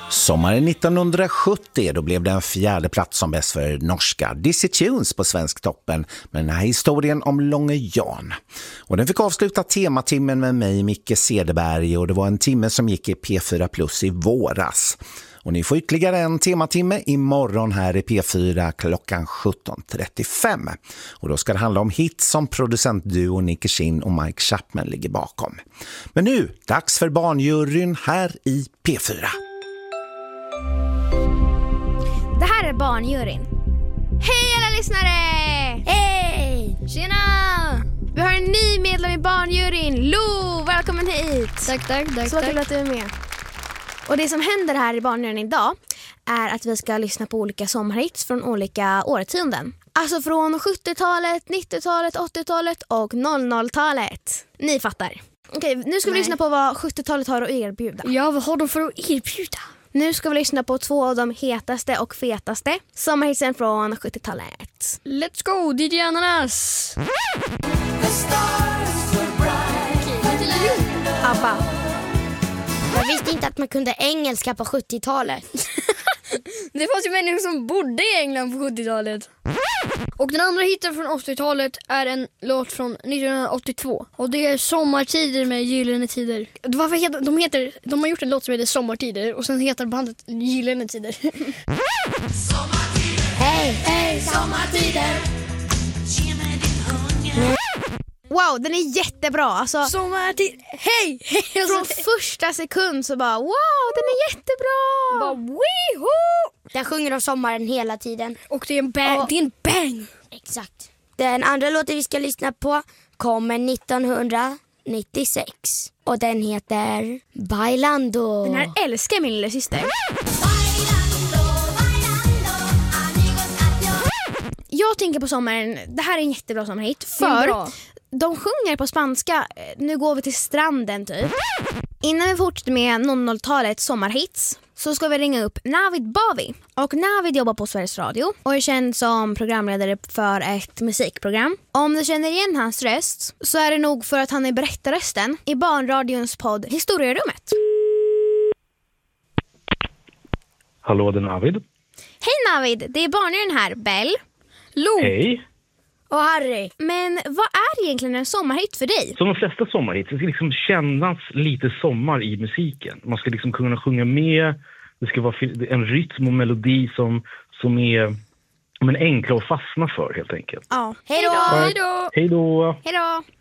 Sommaren 1970 då blev det en fjärde plats som bäst för norska Dizzy Tunes på Svensktoppen med den här historien om Långe Jan. Och den fick avsluta tematimmen med mig, Micke Cederberg, och det var en timme som gick i P4 Plus i våras. Och ni får ytterligare en tematimme imorgon här i P4 klockan 17.35. Och då ska det handla om hits som producentduo Nicky Shinn och Mike Chapman ligger bakom. Men nu, dags för barnjuryn här i P4. Det här är barnjuryn. Hej alla lyssnare! Hej! Tjena! Vi har en ny medlem i barnjuryn, Lo, välkommen hit. Tack. Så kul att du är med. Och det som händer här i barnjuryn idag är att vi ska lyssna på olika sommarhits från olika årtionden. Alltså från 70-talet, 90-talet, 80-talet och 00-talet. Ni fattar. Okej, nu ska vi lyssna på vad 70-talet har att erbjuda. Ja, vad har de för att erbjuda? Nu ska vi lyssna på två av de hetaste och fetaste sommarhitsen från 70-talet. Let's go, DJ Ananas! ABBA. Jag visste inte att man kunde engelska på 70-talet. Det fanns ju människor som bodde i England på 70-talet. Och den andra hitten från 80-talet är en låt från 1982. Och det är Sommartider med Gyllene Tider. Varför heter, de har gjort en låt som heter Sommartider och sen heter bandet Gyllene Tider. Hej, sommartider. Wow, den är jättebra. Alltså, Sommartider, hej! från första sekund så bara, wow, den är jättebra. Bara, weehoo! Den sjunger om sommaren hela tiden. Och det är en bang. Det är en bang. Exakt. Den andra låten vi ska lyssna på kommer 1996. Och den heter Bailando. Den här älskar min lilla syster. Jag tänker på sommaren, det här är en jättebra sommarhit. För de sjunger på spanska, nu går vi till stranden typ. Innan vi fortsätter med 00-talets sommarhits så ska vi ringa upp Navid Bavi. Och Navid jobbar på Sveriges Radio och är känd som programledare för ett musikprogram. Om du känner igen hans röst så är det nog för att han är berättarrösten i barnradions podd Historierummet. Hallå, det är Navid. Hej Navid, det är barnjuryn här, Bell, Lo. Hej. Och Harry. Men vad är egentligen en sommarhit för dig? Som de flesta sommarhits, det ska liksom kännas lite sommar i musiken. Man ska liksom kunna sjunga med. Det ska vara en rytm och melodi som är enkla att fastna för helt enkelt. Ja. Hej då. Hej då. Hej då. Hej då.